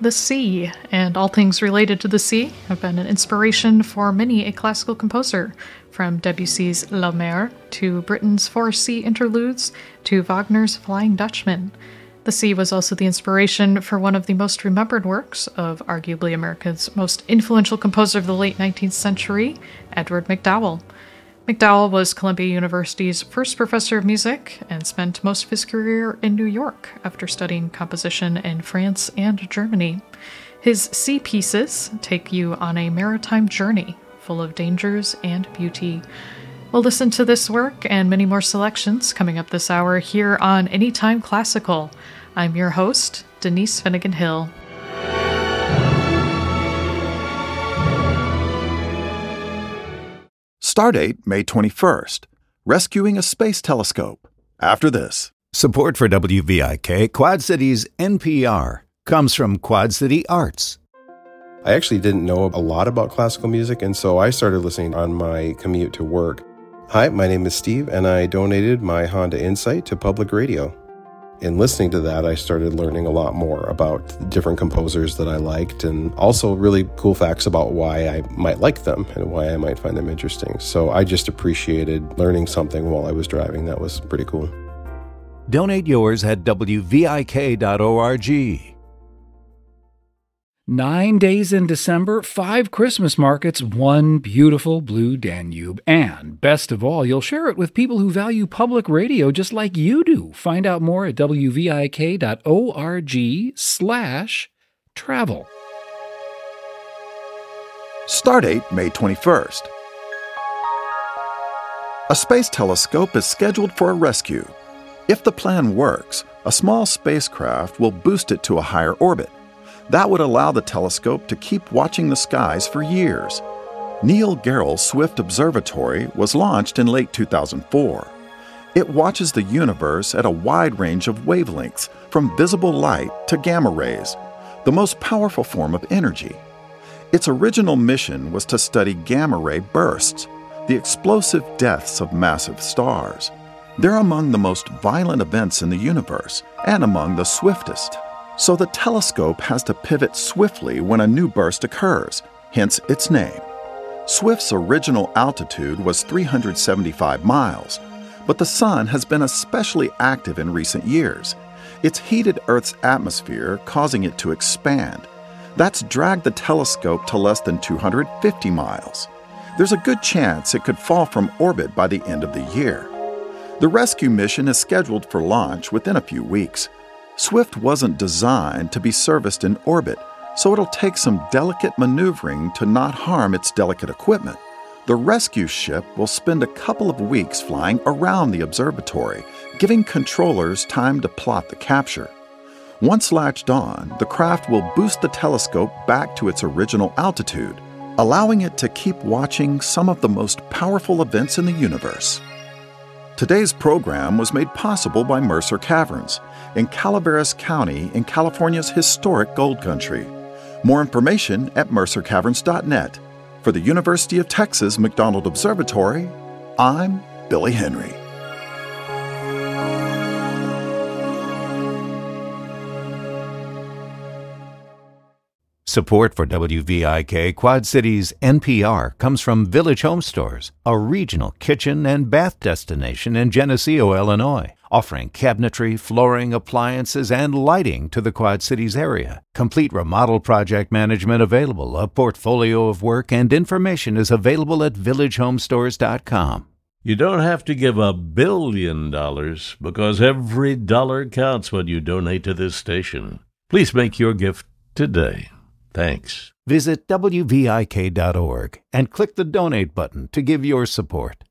The sea and all things related to the sea have been an inspiration for many a classical composer, from Debussy's La Mer to Britten's Four Sea Interludes to Wagner's Flying Dutchman. The sea was also the inspiration for one of the most remembered works of arguably America's most influential composer of the late 19th century, Edward MacDowell. MacDowell was Columbia University's first professor of music and spent most of his career in New York after studying composition in France and Germany. His sea pieces take you on a maritime journey full of dangers and beauty. We'll listen to this work and many more selections coming up this hour here on Anytime Classical. I'm your host, Denise Finnegan Hill. Stardate May 21st. Rescuing a Space Telescope. After this. Support for WVIK Quad Cities NPR comes from Quad City Arts. I actually didn't know a lot about classical music, and so I started listening on my commute to work. Hi, my name is Steve, and I donated my Honda Insight to public radio. In listening to that, I started learning a lot more about different composers that I liked, and also really cool facts about why I might like them and why I might find them interesting. So I just appreciated learning something while I was driving. That was pretty cool. Donate yours at WVIK.org. 9 days in December, 5 Christmas markets, 1 beautiful blue Danube. And best of all, you'll share it with people who value public radio just like you do. Find out more at wvik.org/travel. Stardate May 21st. A space telescope is scheduled for a rescue. If the plan works, a small spacecraft will boost it to a higher orbit. That would allow the telescope to keep watching the skies for years. Neil Gehrels Swift Observatory was launched in late 2004. It watches the universe at a wide range of wavelengths, from visible light to gamma rays, the most powerful form of energy. Its original mission was to study gamma ray bursts, the explosive deaths of massive stars. They're among the most violent events in the universe and among the swiftest. So the telescope has to pivot swiftly when a new burst occurs, hence its name. Swift's original altitude was 375 miles, but the Sun has been especially active in recent years. It's heated Earth's atmosphere, causing it to expand. That's dragged the telescope to less than 250 miles. There's a good chance it could fall from orbit by the end of the year. The rescue mission is scheduled for launch within a few weeks. Swift wasn't designed to be serviced in orbit, so it'll take some delicate maneuvering to not harm its delicate equipment. The rescue ship will spend a couple of weeks flying around the observatory, giving controllers time to plot the capture. Once latched on, the craft will boost the telescope back to its original altitude, allowing it to keep watching some of the most powerful events in the universe. Today's program was made possible by Mercer Caverns in Calaveras County in California's historic gold country. More information at mercercaverns.net. For the University of Texas McDonald Observatory, I'm Billy Henry. Support for WVIK Quad Cities NPR comes from Village Home Stores, a regional kitchen and bath destination in Geneseo, Illinois, offering cabinetry, flooring, appliances, and lighting to the Quad Cities area. Complete remodel project management available, a portfolio of work, and information is available at villagehomestores.com. You don't have to give $1 billion because every dollar counts when you donate to this station. Please make your gift today. Thanks. Visit WVIK.org and click the donate button to give your support.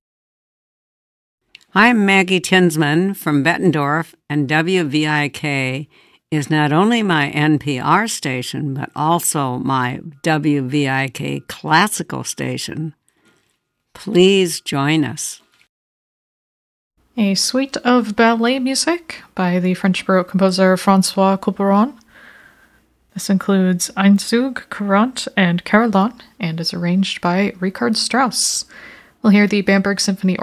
I'm Maggie Tinsman from Bettendorf, and WVIK is not only my NPR station, but also my WVIK classical station. Please join us. A suite of ballet music by the French Baroque composer François Couperin. This includes Einzug, Courant, and Carillon, and is arranged by Richard Strauss. We'll hear the Bamberg Symphony